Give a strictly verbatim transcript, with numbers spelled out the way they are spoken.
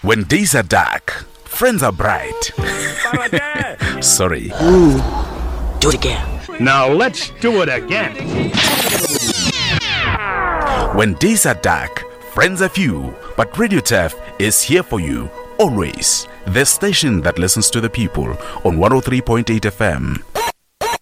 When days are dark, friends are bright. Sorry. Ooh, do it again. Now let's do it again. When days are dark, friends are few, but Radio Turf is here for you, always. The station that listens to the people on one oh three point eight F M.